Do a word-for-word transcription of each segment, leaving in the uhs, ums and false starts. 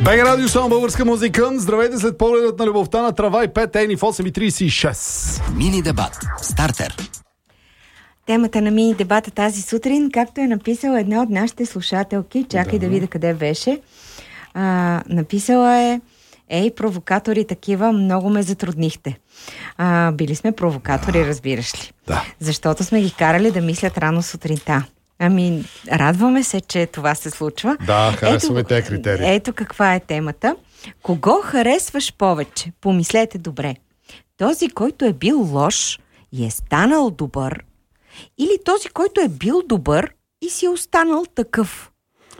БГ Радио, само българска музика. Здравейте след погледът на любовта на Трава и пет Ени в осем и тридесет и шест. Мини дебат. Стартер. Темата на мини дебата тази сутрин, както е написала една от нашите слушателки, чакай да, да видя къде беше. А, написала е: ей, провокатори такива, много ме затруднихте. А, били сме провокатори, разбираш ли? Да. Защото сме ги карали да мислят рано сутринта. Ами, радваме се, че това се случва. Да, харесваме тези критерии. Ето каква е темата. Кого харесваш повече? Помислете добре. Този, който е бил лош и е станал добър, или този, който е бил добър и си е останал такъв?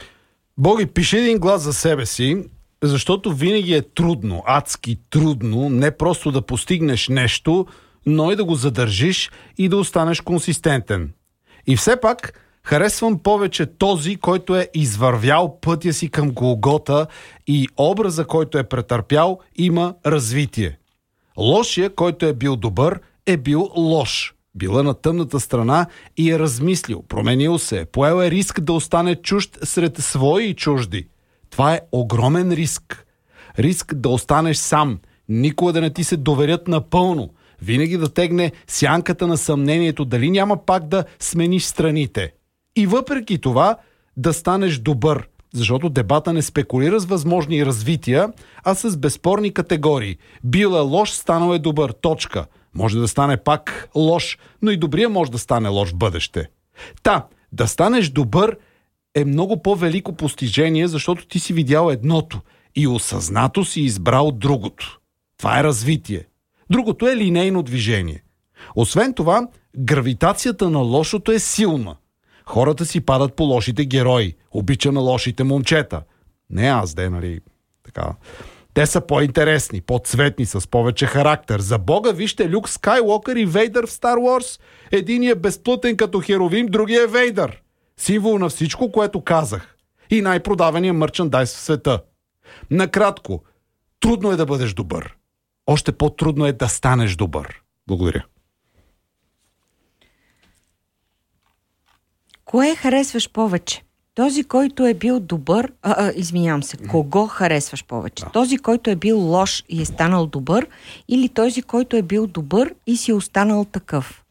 Боги, пиши един глас за себе си, защото винаги е трудно, адски трудно, не просто да постигнеш нещо, но и да го задържиш и да останеш консистентен. И все пак харесвам повече този, който е извървял пътя си към Голгота и образа, който е претърпял, има развитие. Лошия, който е бил добър, е бил лош. Бил е на тъмната страна и е размислил, променил се, поел е риск да остане чужд сред свои и чужди. Това е огромен риск. Риск да останеш сам, никога да не ти се доверят напълно, винаги да тегне сянката на съмнението дали няма пак да смениш страните. И въпреки това да станеш добър, защото дебата не спекулира с възможни развития, а с безспорни категории. Бил е лош, станал е добър. Точка. Може да стане пак лош, но и добрия може да стане лош в бъдеще. Та, да станеш добър е много по-велико постижение, защото ти си видял едното и осъзнато си избрал другото. Това е развитие. Другото е линейно движение. Освен това, гравитацията на лошото е силна. Хората си падат по лошите герои, обича на лошите момчета. Не аз, де, нали, така. Те са по-интересни, по-цветни, с повече характер. За Бога, вижте Люк Скайуокър и Вейдър в Стар Уорс. Единият е безплътен като Херовим, другия е Вейдър. Символ на всичко, което казах. И най-продавания мърчандайз в света. Накратко, трудно е да бъдеш добър. Още по-трудно е да станеш добър. Благодаря. Кое харесваш повече? Този, който е бил добър... А, а, извинявам се. Кого харесваш повече? Да. Този, който е бил лош и е станал добър, или този, който е бил добър и си е останал такъв?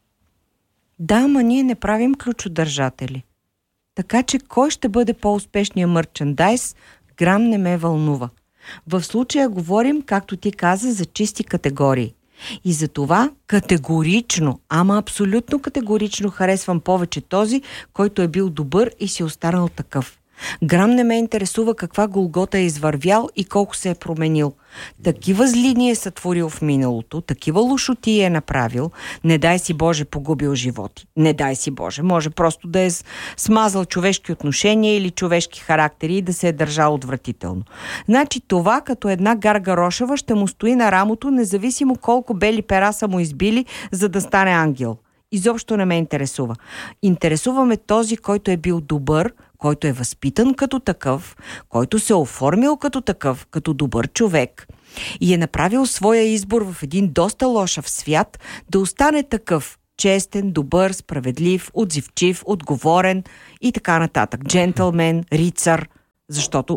Да, ама ние не правим ключодържатели. Така че кой ще бъде по-успешният мърчандайз, грам не ме вълнува. В случая говорим, както ти каза, за чисти категории. И за това категорично, ама абсолютно категорично харесвам повече този, който е бил добър и си останал такъв. Грам не ме интересува каква Голгота е извървял и колко се е променил. Такива злини е сътворил в миналото, такива лошоти е направил, не дай си Боже погубил животи. Не дай си Боже, може просто да е смазал човешки отношения или човешки характери и да се е държал отвратително. Значи това като една гарга рошева ще му стои на рамото, независимо колко бели пера са му избили, за да стане ангел. Изобщо не ме интересува. Интересуваме този, който е бил добър, който е възпитан като такъв, който се е оформил като такъв, като добър човек и е направил своя избор в един доста лошав свят да остане такъв, честен, добър, справедлив, отзивчив, отговорен и така нататък. Джентълмен, рицар, защото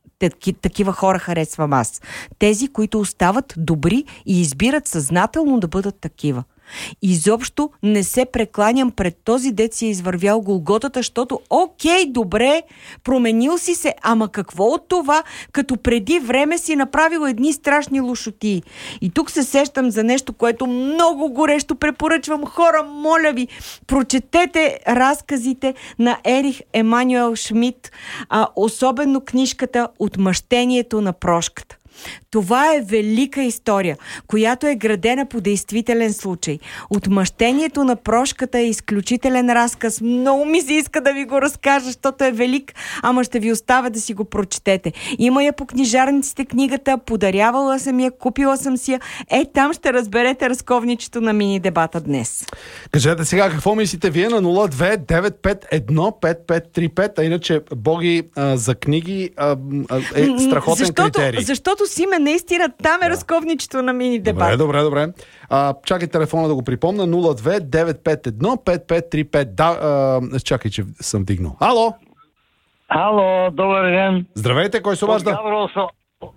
такива хора харесвам аз. Тези, които остават добри и избират съзнателно да бъдат такива. Изобщо не се прекланям пред този дет си е извървял Голготата, защото окей, добре, променил си се, ама какво от това, като преди време си направил едни страшни лошоти. И тук се сещам за нещо, което много горещо препоръчвам. Хора, моля ви, прочетете разказите на Ерих Емануел Шмидт, а особено книжката "Отмъщението на прошката". Това е велика история, която е градена по действителен случай. Отмъщението на прошката е изключителен разказ. Много ми се иска да ви го разкажа, защото е велик, ама ще ви оставя да си го прочетете. Има я по книжарниците книгата, подарявала съм я, купила съм си я. Е, там ще разберете разковничето на мини дебата днес. Кажете сега какво мислите вие на нула две девет пет едно пет пет три пет, а иначе Боги а, за книги а, а, е страхотен защото, критерий. Защото Симе, наистина там е да. разковничето на мини дебат. Добре, добре, добре. А, чакай телефона да го припомня. нула две девет пет едно пет пет три пет. Да, а, чакай, че съм дигнал. Ало! Ало, добър ден. Здравейте, кой се обажда? От Габрово съм,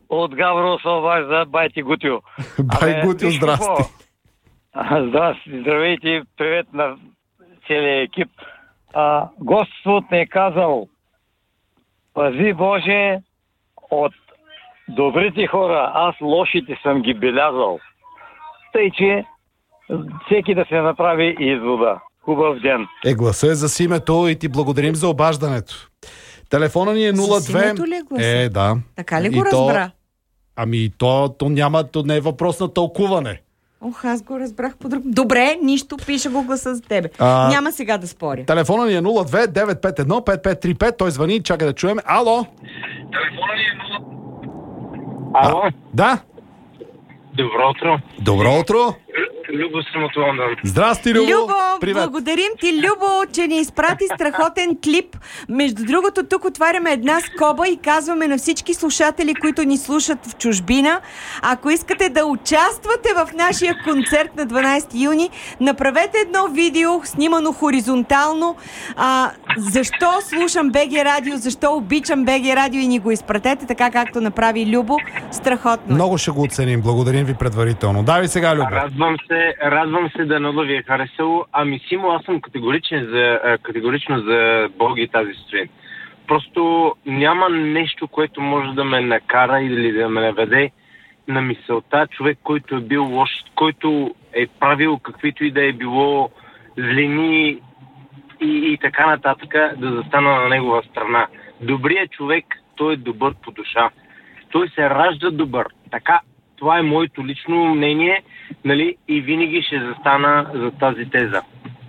от Гавро се обажда Байти Гутио. Бай Гутио, здрасти. Здрасти, здравейте, привет на целия екип. А, Господ не е казал: пази Боже от добрите хора, аз лошите съм ги белязал. Тъй, че всеки да се направи извода. Хубав ден. Е, гласа е за Симето и ти благодарим за обаждането. Телефона ни е нула две... За Симето ли е гласа? Е, да. Така ли И го то... разбра? Ами, то, то няма, то не е въпрос на тълкуване. Ох, аз го разбрах по друг... Добре, нищо, пиша го гласа за тебе. А... Няма сега да споря. Телефона ни е нула две девет пет едно пет пет три пет. Той звъни, чакай да чуем. Ало? Телефона ни е нула... Ало? А, да? Добро утро. Добро утро. Любо съм от Лондон. Здрасти, Любо. Любо, Привет. благодарим ти, Любо, че ни изпрати страхотен клип. Между другото, тук отваряме една скоба и казваме на всички слушатели, които ни слушат в чужбина, ако искате да участвате в нашия концерт на дванайсети юни, направете едно видео, снимано хоризонтално. А, защо слушам БГ Радио, защо обичам БГ Радио и ни го изпратете, така както направи Любо. Страхотно. Много ще го оценим. Благодарим ви предварително. Давай сега, Любо. Радвам се, радвам се да много ви е харесало. Ами, Симо, аз съм категоричен за, категорично за Боги тази сутрин. Просто няма нещо, което може да ме накара или да ме наведе на мисълта. Човек, който е бил лош, който е правил каквито и да е било злини и, и така нататък, да застана на негова страна. Добрият човек, той е добър по душа. Той се ражда добър. Така, това е моето лично мнение, нали, и винаги ще застана за тази теза.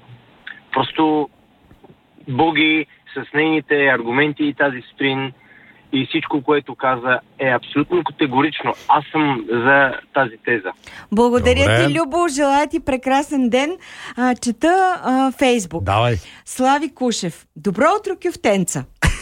Просто Боги с нейните аргументи и тази сутрин и всичко, което каза, е абсолютно категорично. Аз съм за тази теза. Благодаря Добре. ти, Любо. Желая ти прекрасен ден. А, чета а, Фейсбук. Давай. Слави Кушев. Добро утро, кюфтенца.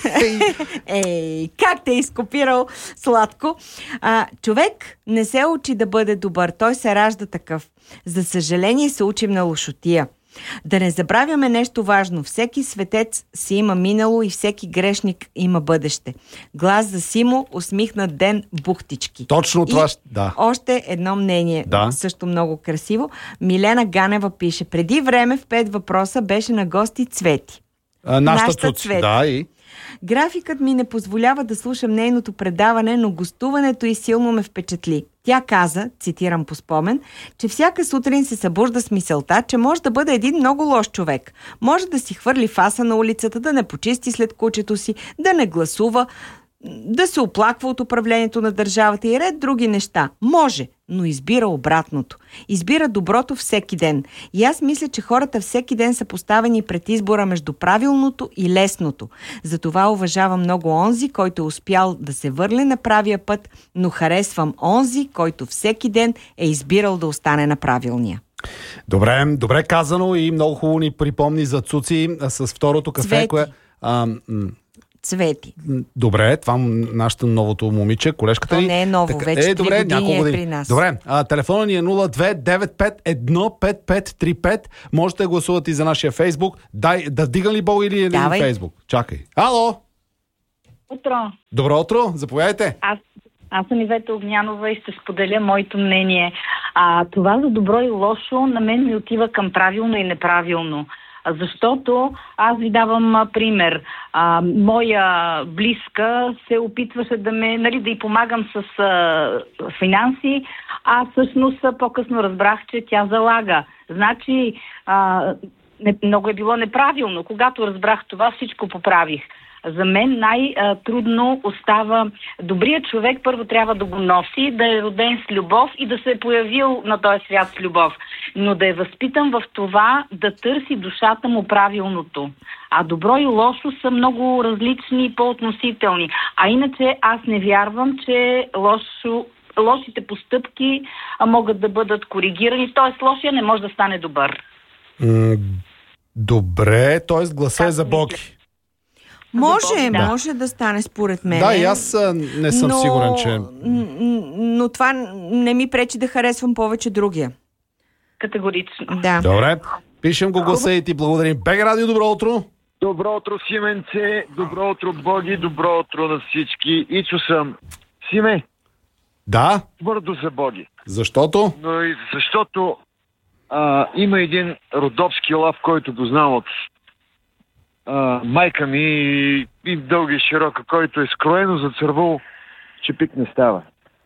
Ей, как те е изкопирал сладко. А, човек не се учи да бъде добър. Той се ражда такъв. За съжаление се учим на лошотия. Да не забравяме нещо важно. Всеки светец си има минало и всеки грешник има бъдеще. Глас за Симо, усмихнат ден, бухтички. Точно това И ще... Да. още едно мнение, Да. също много красиво. Милена Ганева пише: преди време в пет въпроса беше на гости Цвети. А, нашата Нашата Цуци. Цвети. Да, и... Графикът ми не позволява да слушам нейното предаване, но гостуването й силно ме впечатли. Тя каза, цитирам по спомен, че всяка сутрин се събужда с мисълта, че може да бъде един много лош човек. Може да си хвърли фаса на улицата, да не почисти след кучето си, да не гласува, да се оплаква от управлението на държавата и ред други неща. Може, но избира обратното. Избира доброто всеки ден. И аз мисля, че хората всеки ден са поставени пред избора между правилното и лесното. Затова уважавам много онзи, който е успял да се върне на правия път, но харесвам онзи, който всеки ден е избирал да остане на правилния. Добре, добре казано и много хубаво ни припомни за Цуци а, с второто кафе, Цвети. кое... А, м- Цвети. м- добре, това м- нашето новото момиче, колежката То ни. не е ново, вече три добре, години няколко е години. при нас. Добре, а, телефона ни е нула две девет пет едно пет пет три пет. Можете да гласувате и за нашия Фейсбук. Дай, да вдигам ли Бог или на Давай. Фейсбук? Чакай. Ало! Утро. Добро утро, заповядайте. Аз, аз съм Ивета Огнянова и ще споделя моето мнение. А, това за добро и лошо на мен ми отива към правилно и неправилно. А, Защото аз ви давам а, пример. А, моя близка се опитваше да ме, нали, да й помагам с а, финанси, а всъщност а, по-късно разбрах, че тя залага. Значи а, не, много е било неправилно. Когато разбрах това, всичко поправих. За мен най-трудно остава добрият човек, първо трябва да го носи, да е роден с любов и да се е появил на този свят с любов. Но да е възпитан в това да търси душата му правилното. А добро и лошо са много различни и по-относителни. А иначе аз не вярвам, че лошо, лошите постъпки а, могат да бъдат коригирани. Тоест лошия не може да стане добър. М- добре, т.е. гласа е за Боги. Може, Да. може да стане според мен. Да, и аз а, не съм но, сигурен, че... н- н- Но това не ми пречи да харесвам повече другия. Категорично. Да. Добре, пишем го гласа и ти благодарим. БГ Радио, добро утро! Добро утро, Сименце, добро утро, Боги, добро утро на всички. Ичо съм. Симе, Да. Твърдо за Боги. Защото? Но и защото а, има един родопски лав, който познавам от а, майка ми и, и дълга и широка, който е скроено за цървул, че пик не става.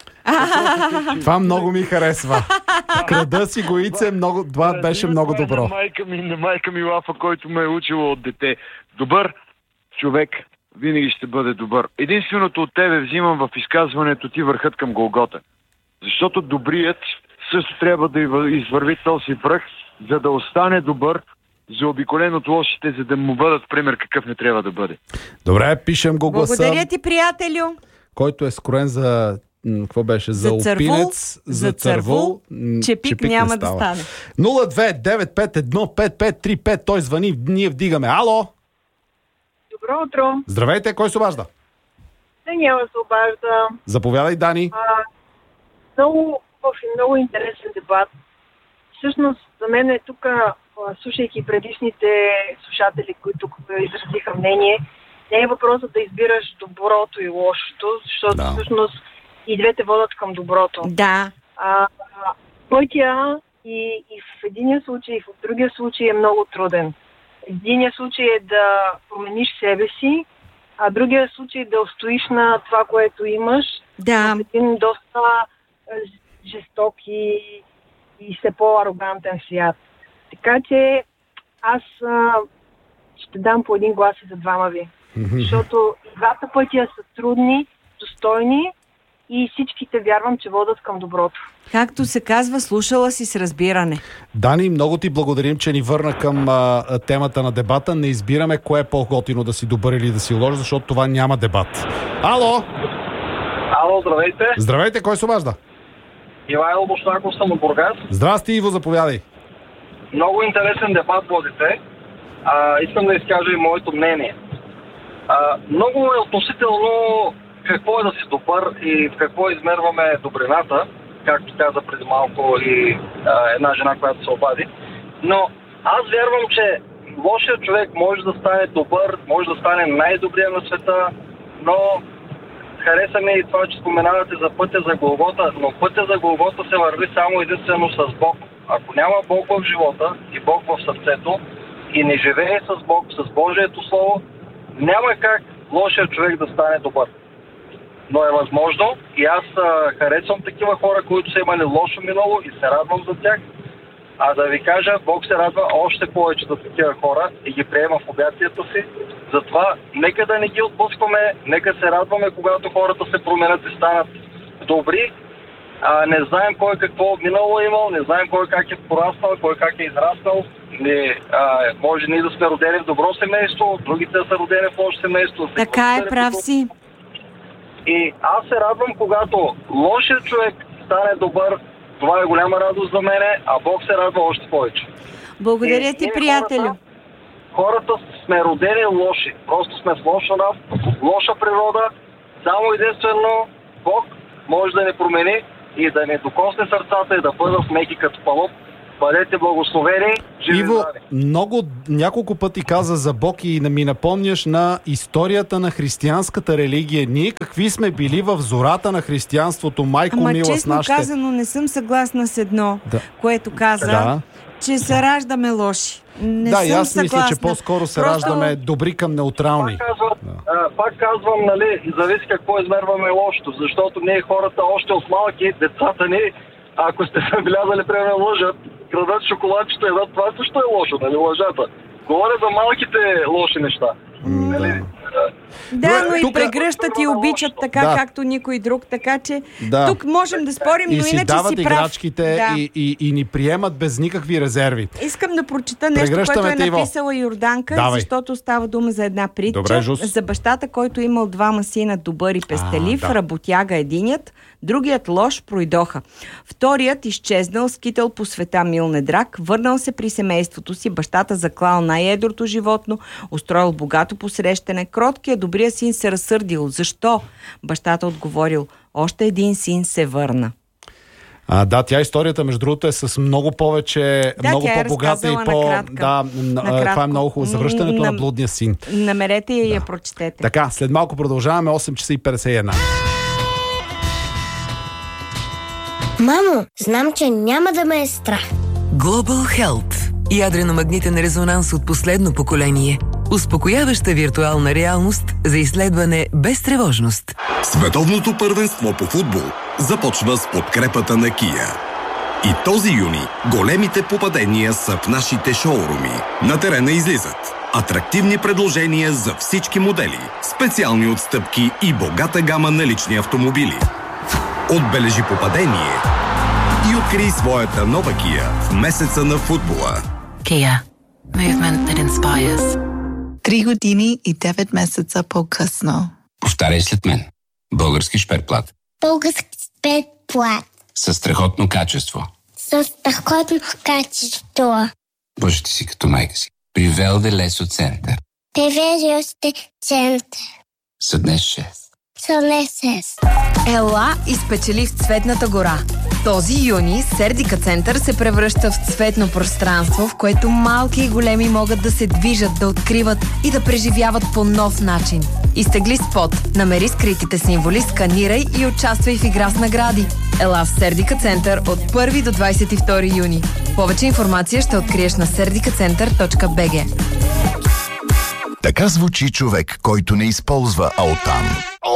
Това много ми харесва. Крада си гоице, много, това беше много добро. На майка ми, на майка ми лафа, който ме е учила от дете. Добър човек винаги ще бъде добър. Единственото от тебе взимам в изказването ти върхът към Голгота. Защото добрият също трябва да извърви този връх, за да остане добър, заобиколен от лошите, за да му бъдат пример какъв не трябва да бъде. Добре, пишем го гласа. Благодаря ти, приятелю. Който е скроен за... Какво беше? За, за опинец, за цървул, че пик, че пик няма да стане. нула две девет пет едно пет пет три пет. Той звъни, ние вдигаме. Ало! Добро утро! Здравейте, кой се обажда? Даниела се обажда. Заповядай, Дани. А, много, много интересен дебат. Всъщност, за мен е тук, слушайки предишните слушатели, които изразиха мнение, не е въпросът да избираш доброто и лошото, защото да. всъщност и двете водят към доброто. Да. А, пътя и, и в единия случай, и в другия случай е много труден. Единия случай е да промениш себе си, а другия случай да устоиш на това, което имаш. Да. В един доста жесток и, и все по-арогантен свят. Така че аз а, ще дам по един глас и за двама ви. Защото и двата пътя са трудни, достойни и всичките вярвам, че водят към доброто. Както се казва, слушала си с разбиране. Дани, много ти благодарим, че ни върна към а, темата на дебата. Не избираме кое е по-готино, да си добър или да си лош, защото това няма дебат. Ало! Ало, здравейте! Здравейте, кой се обажда? Ивайло Бошнаков съм от Бургас. Здрасти, Иво, заповядай. Много интересен дебат водите. А, искам да изкажа и моето мнение. А, много е относително какво е да си добър и в какво измерваме добрината, както каза преди малко и а, една жена, която се обади. Но аз вярвам, че лошият човек може да стане добър, може да стане най-добрия на света, но хареса ми и това, че споменавате за пътя за Голгота, но пътя за Голгота се върви само единствено с Бог. Ако няма Бог в живота и Бог в сърцето и не живее с Бог, с Божието Слово, няма как лошият човек да стане добър. Но е възможно и аз а, харесвам такива хора, които са имали лошо минало и се радвам за тях. А да ви кажа, Бог се радва още повече за такива хора и ги приема в обятията си. Затова нека да не ги отпускаме, нека се радваме, когато хората се променят и станат добри. А, не знаем кой какво минало е имал, не знаем кой как е пораснал, кой как е израснал. Не, а, може ние да сме родени в добро семейство, другите са родени в лошо семейство. Така е, прав си. И аз се радвам, когато лошият човек стане добър. Това е голяма радост за мене, а Бог се радва още повече. Благодаря ти, приятелю. Хората, хората сме родени лоши. Просто сме с лоша нрав, лоша природа. Само единствено Бог може да ни промени и да ни докосне сърцата и да бъдат меки като палоп. Бъдете благословени, живи Иво, здрави. много, няколко пъти каза за Бог и ми напомняш на историята на християнската религия. Ние какви сме били в зората на християнството, майко Ама мила с честно нашите... казано, не съм съгласна с едно, да. което каза, да. че се раждаме лоши. Не да, и аз съм мисля, съгласна. че по-скоро се Просто... раждаме добри към неутрални. Пак казвам, да. а, пак казвам, нали, зависи какво измерваме лошото, защото ние хората още от малки, децата ни, ако сте забелязали, примерно лъжат, крадат шоколадчето, едат, това също е лошо, нали, лъжата. Говоря за малките лоши неща. Mm, нали? да. Да, но и тук... прегръщат и обичат така, да. както никой друг, така че да. тук можем да спорим, но и иначе си дават си прав. играчките да. и, и, и ни приемат без никакви резерви. Искам да прочита нещо, което е написала Йорданка, Давай. защото става дума за една притча. Добре, за бащата, който имал двама сина, добър и пестелив, а, да. работяга единият, другият лош, пройдоха. Вторият изчезнал, скитал по света мил недрак, върнал се при семейството си, бащата заклал най-едрото животно, устроил богато посрещане, кроткият добрия син се разсърдил. Защо? Бащата отговорил, още един син се върна. А, да, тя историята, между другото, е с много повече, да, много е по-богата и по... накратка. Да, накратко. Това е много хубаво. Завръщането на, на блудния син. Намерете я да. и я прочетете. Така, след малко продължаваме, осем часа и петдесет и една. Мамо, знам, че няма да ме е страх. Global Health. Ядрено-магнитен резонанс от последно поколение. Успокояваща виртуална реалност за изследване без тревожност. Световното първенство по футбол започва с подкрепата на Kia. И този юни големите попадения са в нашите шоуруми. На терена излизат атрактивни предложения за всички модели, специални отстъпки и богата гама на лични автомобили. Отбележи попадение и открий своята нова Kia в месеца на футбола. Kia. Movement that inspires. Три години и девет месеца по-късно. Повтаряй след мен. Български шперплат. Български шперплат. Със страхотно качество. Със страхотно качество. Бъжете си като майка си. При Велде Лесо Център. При Велде Лесо Център. Съднес шест. Съднес шест. Ела и спечели в Цветната гора. Този юни Сердика Център се превръща в цветно пространство, в което малки и големи могат да се движат, да откриват и да преживяват по нов начин. Изтегли спот, намери скритите символи, сканирай и участвай в игра с награди. Ела в Сердика Център от първи до двадесет и втори юни. Повече информация ще откриеш на сердикацентър точка би джи. Така звучи човек, който не използва Алтан.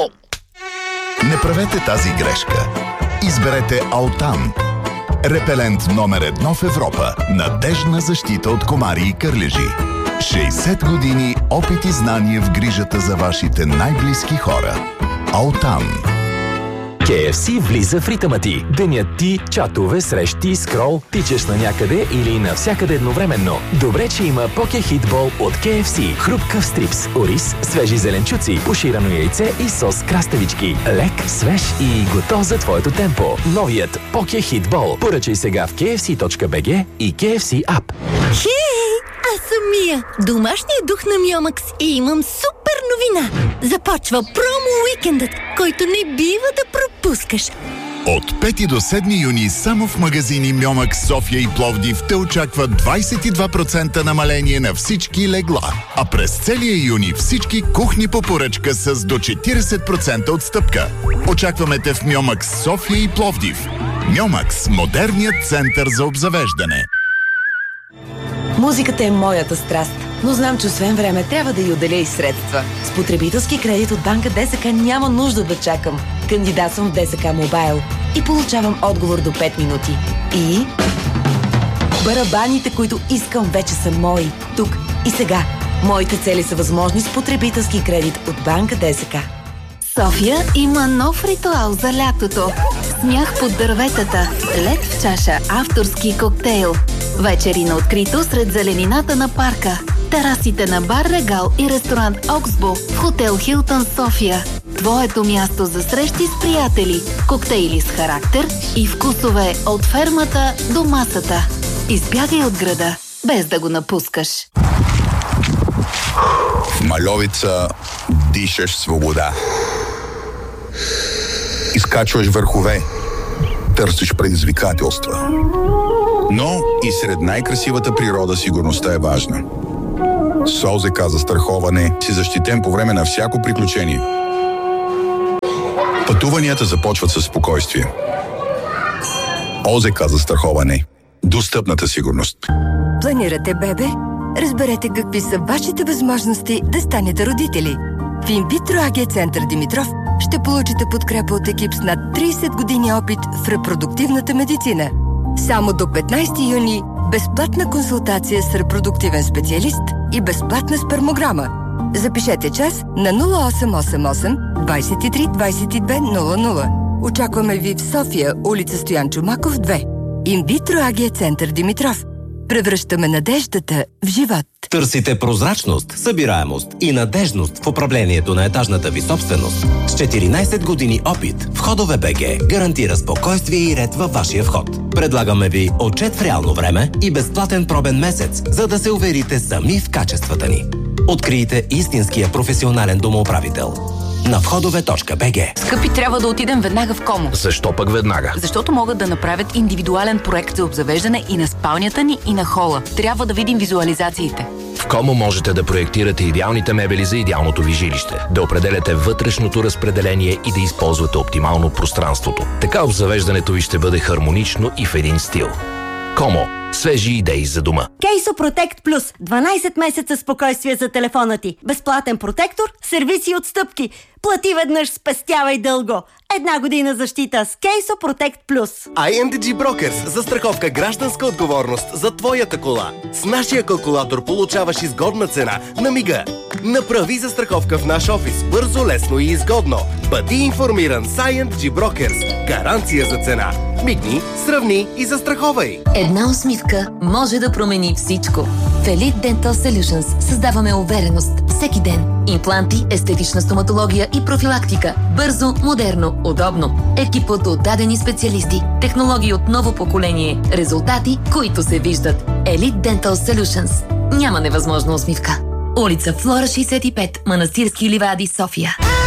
Не правете тази грешка. Изберете Алтан. Репелент номер едно в Европа. Надеждна защита от комари и кърлежи. шейсет години опит и знание в грижата за вашите най-близки хора. Алтан. кей еф си влиза в ритъма ти. Денят ти, чатове, срещи, скрол, тичаш на някъде или навсякъде едновременно. Добре, че има Поке Хитбол от кей еф си. Хрупкав стрипс, ориз, свежи зеленчуци, пуширано яйце и сос краставички. Лек, свеж и готов за твоето темпо. Новият Поке Хитбол. Поръчай сега в кей еф си точка би джи и кей еф си ап. Хей! Аз съм Мия, домашният дух на Мьомакс и имам супер новина. Започва промо-уикендът, който не бива да пропускаш. От пети до седми юни само в магазини Мьомакс, София и Пловдив те очаква двадесет и два процента намаление на всички легла. А през целия юни всички кухни по поръчка с до четиридесет процента отстъпка. Очакваме те в Мьомакс, София и Пловдив. Мьомакс – модерният център за обзавеждане. Музиката е моята страст, но знам, че освен време трябва да й отделя и средства. С потребителски кредит от банка ДСК няма нужда да чакам. Кандидатствам в ДСК Мобайл и получавам отговор до пет минути. И барабаните, които искам, вече са мои. Тук и сега. Моите цели са възможни с потребителски кредит от банка ДСК. София има нов ритуал за лятото. Смях под дърветата, лед в чаша, авторски коктейл. Вечери на открито сред зеленината на парка. Терасите на бар Регал и ресторант Оксбо в хотел Хилтън София. Твоето място за срещи с приятели, коктейли с характер и вкусове от фермата до масата. Избягай от града, без да го напускаш. В Мальовица дишаш свобода. Изкачваш върхове, търсиш предизвикателства. Но и сред най-красивата природа сигурността е важна. С ОЗК застраховане си защитен по време на всяко приключение. Пътуванията започват със спокойствие. ОЗК застраховане. Достъпната сигурност. Планирате бебе? Разберете какви са вашите възможности да станете родители. В Инвитро АГ Център Димитров ще получите подкрепа от екип с над тридесет години опит в репродуктивната медицина. Само до петнадесети юни безплатна консултация с репродуктивен специалист и безплатна спермограма. Запишете час на нула осем осем осем двадесет и три двадесет и две нула нула. Очакваме ви в София, улица Стоян Чомаков две. Инвитро АГ Център Димитров. Превръщаме надеждата в живот. Търсите прозрачност, събираемост и надежност в управлението на етажната ви собственост. С четиринадесет години опит Входове БГ гарантира спокойствие и ред във вашия вход. Предлагаме ви отчет в реално време и безплатен пробен месец, за да се уверите сами в качествата ни. Открийте истинския професионален домоуправител на входове точка би джи. Скъпи, трябва да отидем веднага в Комо. Защо пък веднага? Защото могат да направят индивидуален проект за обзавеждане и на спалнята ни, и на хола. Трябва да видим визуализациите. В Комо можете да проектирате идеалните мебели за идеалното ви жилище, да определяте вътрешното разпределение и да използвате оптимално пространството. Така обзавеждането ви ще бъде хармонично и в един стил. Комо. Свежи идеи за дома. Кейсо Protect Plus. дванайсет месеца спокойствие за телефона ти. Безплатен протектор, сервиси и отстъпки. Плати веднъж, спестявай дълго. Една година защита с Кейсо Protect Plus. ай ен ди джи Brokers. Застраховка гражданска отговорност за твоята кола. С нашия калкулатор получаваш изгодна цена на мига. Направи застраховка в наш офис. Бързо, лесно и изгодно. Бъди информиран с ай ен ди джи Brokers. Гаранция за цена. Мигни, сравни и застраховай. Една усмивка може да промени всичко. В Elite Dental Solutions създаваме увереност всеки ден. Импланти, естетична стоматология и профилактика. Бързо, модерно, удобно. Екип от отдадени специалисти. Технологии от ново поколение. Резултати, които се виждат. Elite Dental Solutions. Няма невъзможна усмивка. Улица Флора шейсет и пет, Манастирски ливади, София.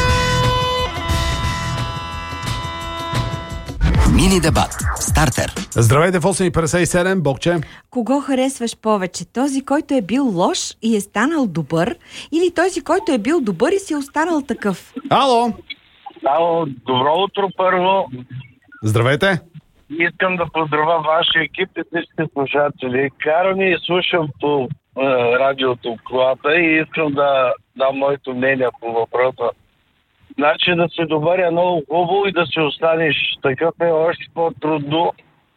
Мини дебат. Стартер. Здравейте в осем и петдесет и седем, Богче. Кого харесваш повече? Този, който е бил лош и е станал добър, или този, който е бил добър и си е останал такъв? Ало! Ало, добро утро първо. Здравейте. Искам да поздравя вашия екип и всички слушатели. Карам и слушам по е, радиото в колата и искам да дам моето мнение по въпроса. Значи да се добър е много хубаво и да се останеш такъв е още по-трудно.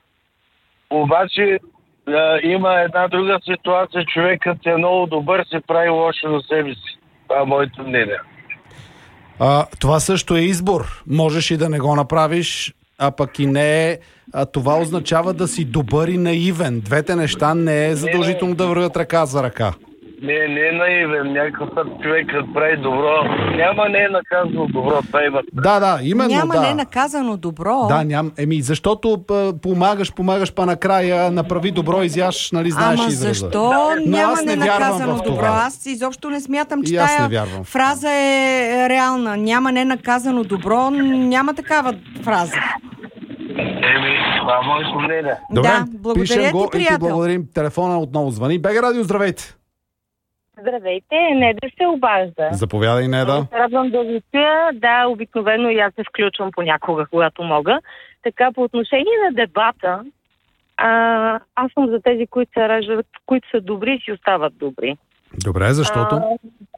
Обаче е, има една друга ситуация. Човекът е много добър, се прави лошо на себе си. Това е моето мнение. А, това също е избор. Можеш и да не го направиш, а пък и не е. А това означава да си добър и наивен. Двете неща не е задължително да вървят ръка за ръка. Не, не е наивен. Някакъв път човекът прави добро. Няма не е наказано добро. Това има. Да, да, именно няма да. не е наказано добро. Да, ням. Еми, защото п- помагаш, помагаш, па накрая направи добро, изяш, нали знаеш Ама израза. защо Да, няма не ненаказано добро? това. Аз изобщо не смятам, че И аз тая не вярвам. фраза е реална. Няма ненаказано добро, няма такава фраза. Еми, това е моето мнение. Добре, Да, благодаря пишем ти, го и ти приятел. благодарим. Телефона отново звъни. Бега радио, здравейте. Здравейте, не да се обажда. Заповядай, Неда. Радвам да ви чуя. Да, обикновено и аз се включвам понякога, когато мога. Така, по отношение на дебата, а, аз съм за тези, които се раждат, които са добри и си остават добри. Добре, защото? А,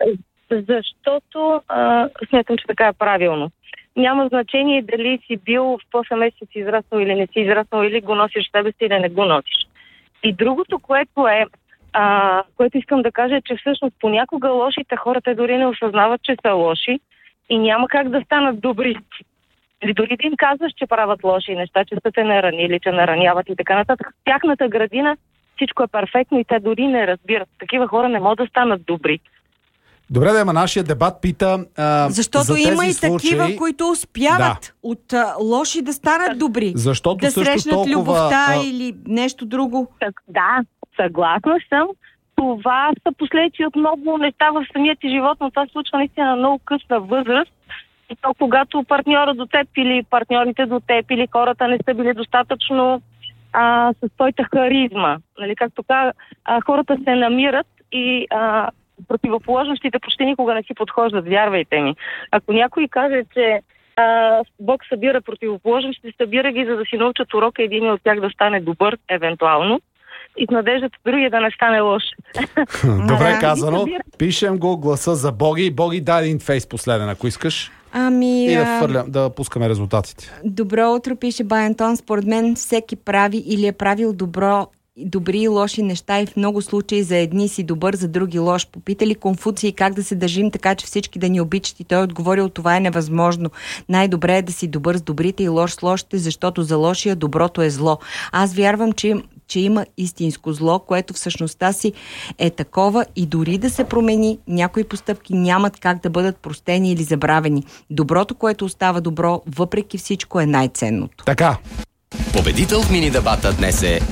защото а, смятам, че така е правилно. Няма значение дали си бил в по месец израснал или не си израснал, или го носиш в себе си, или не го носиш. И другото, което е, а, което искам да кажа, е, че всъщност понякога лошите хора, те дори не осъзнават, че са лоши и няма как да станат добри. Или дори да им казваш, че правят лоши неща, че са те наранили, че нараняват и така нататък. В тяхната градина всичко е перфектно и те дори не разбират. Такива хора не могат да станат добри. Добре, да има нашия дебат пита а, Защото за тези има и случаи, такива, които успяват да. от а, лоши да станат добри. Защото да също срещнат толкова, любовта а... или нещо друго. Так, да, съгласна съм. Това са последици от много неща в самия ти живот, но това случва наистина на много късна възраст. И то когато партньора до теб или партньорите до теб или хората не са били достатъчно а, с твоята харизма. Нали, както така, а, хората се намират и а, противоположностите почти никога не си подхождат, вярвайте ми. Ако някой каже, че а, Бог събира противоположности, събира ги, за да си научат урока, един от тях да стане добър, евентуално, и с надеждата другия да не стане лош. Добре казано. Пишем го гласа за Боги. Боги, дай един фейс последен, ако искаш. Ами, и да, а... фърля, да пускаме резултатите. Добро утро, пише Баянтон. Според мен всеки прави или е правил добро, добри и лоши неща и в много случаи за едни си добър, за други лош. Попитали Конфуций как да се държим така, че всички да ни обичат, и той е отговорил: това е невъзможно. Най-добре е да си добър с добрите и лош с лошите, защото за лошия доброто е зло. Аз вярвам, че че има истинско зло, което в същността си е такова и дори да се промени, някои постъпки нямат как да бъдат простени или забравени. Доброто, което остава добро, въпреки всичко, е най-ценното. Така. Победител в мини дебата днес е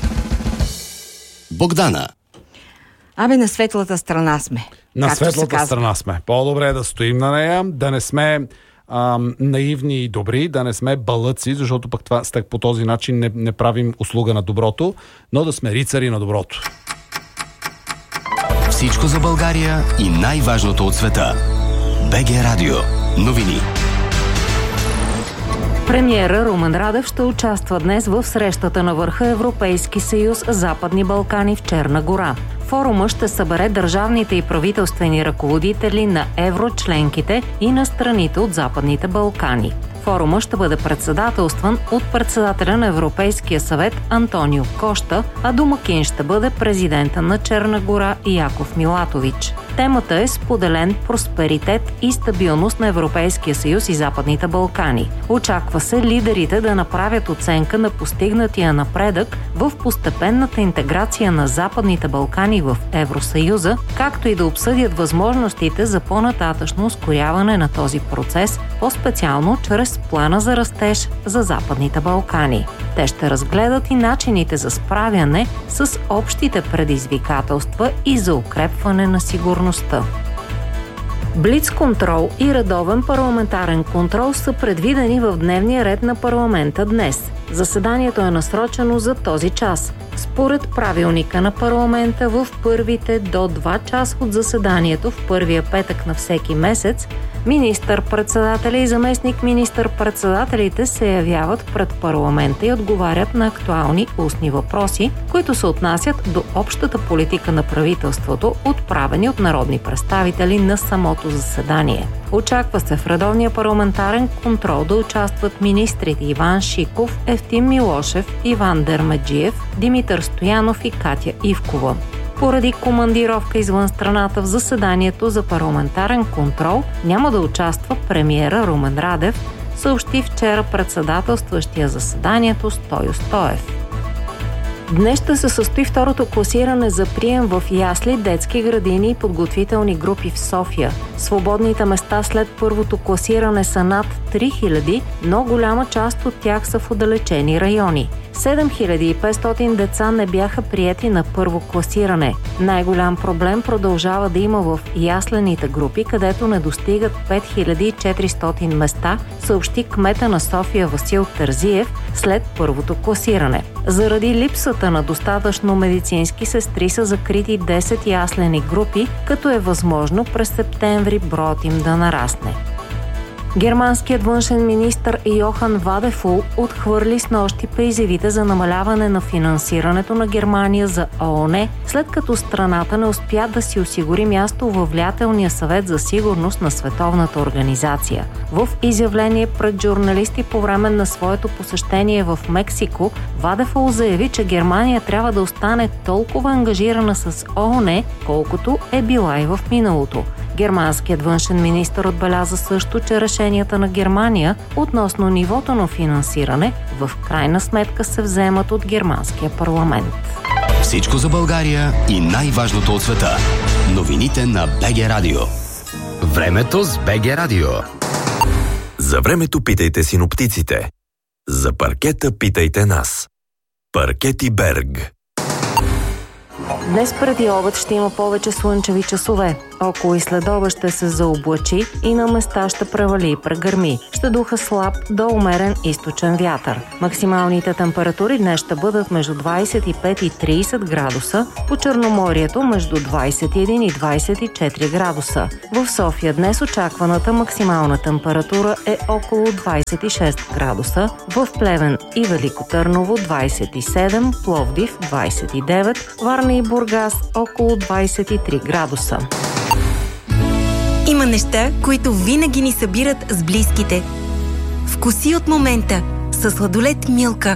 Богдана. Абе, на светлата страна сме. На светлата страна сме. По-добре е да стоим на нея, да не сме ам, наивни и добри, да не сме балъци, защото пък това, по този начин не, не правим услуга на доброто, но да сме рицари на доброто. Всичко за България и най-важното от света. БГ Радио. Новини. Премиера Румен Радев ще участва днес в срещата на върха Европейски съюз Западни Балкани в Черна гора. Форума ще събере държавните и правителствени ръководители на еврочленките и на страните от Западните Балкани. Форума ще бъде председателстван от председателя на Европейския съвет Антонио Кошта, а домакин ще бъде президента на Черна гора Яков Милатович. Темата е споделен просперитет и стабилност на Европейския съюз и Западните Балкани. Очаква се лидерите да направят оценка на постигнатия напредък в постепенната интеграция на Западните Балкани в Евросъюза, както и да обсъдят възможностите за по-нататъчно ускоряване на този процес, по-специално чрез плана за растеж за Западните Балкани. Те ще разгледат и начините за справяне с общите предизвикателства и за укрепване на сигурността. Блицконтрол и редовен парламентарен контрол са предвидени в дневния ред на парламента днес. Заседанието е насрочено за този час. Според правилника на парламента в първите до два часа от заседанието в първия петък на всеки месец, министър-председателя и заместник министър-председателите се явяват пред парламента и отговарят на актуални устни въпроси, които се отнасят до общата политика на правителството, отправени от народни представители на самото заседание. Очаква се в редовния парламентарен контрол да участват министрите Иван Шиков, Евтим Милошев, Иван Дермеджиев, Димитър Стоянов и Катя Ивкова. Поради командировка извън страната в заседанието за парламентарен контрол няма да участва премиера Румен Радев, съобщи вчера председателстващия заседанието Стойо Стоев. Днес ще се състои второто класиране за прием в ясли, детски градини и подготвителни групи в София. Свободните места след първото класиране са над три хиляди, но голяма част от тях са в отдалечени райони. седем хиляди и петстотин деца не бяха приети на първо класиране. Най-голям проблем продължава да има в яслените групи, където не достигат пет хиляди и четиристотин места, съобщи кмета на София Васил Терзиев след първото класиране. Заради липсата на достатъчно медицински сестри са закрити десет яслени групи, като е възможно през септември броят им да нарасне. Германският външен министър Йохан Вадефул отхвърли снощи призивите за намаляване на финансирането на Германия за ООН, след като страната не успя да си осигури място във влиятелния съвет за сигурност на Световната организация. В изявление пред журналисти по време на своето посещение в Мексико, Вадефул заяви, че Германия трябва да остане толкова ангажирана с ООН, колкото е била и в миналото. Германският външен министър отбеляза също, че решенията на Германия относно нивото на финансиране в крайна сметка се вземат от германския парламент. Всичко за България и най-важното от света. Новините на БГ Радио. Времето с БГ Радио. За времето питайте синоптиците. За паркета питайте нас. Паркети Берг. Днес преди обед ще има повече слънчеви часове. Около и следобед ще се заоблачи и на места ще превали и прегърми. Ще духа слаб до умерен източен вятър. Максималните температури днес ще бъдат между двадесет и пет и тридесет градуса, по Черноморието между двадесет и един и двадесет и четири градуса. В София днес очакваната максимална температура е около двадесет и шест градуса, в Плевен и Велико Търново двадесет и седем, Пловдив двадесет и девет, Варна и Бургас около двадесет и три градуса. Има неща, които винаги ни събират с близките. Вкуси от момента със сладолед Милка.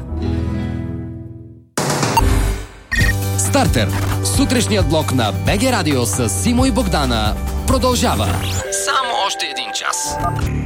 Стартер. Сутрешният блок на БГ Радио с Симо и Богдана продължава. Само още един час.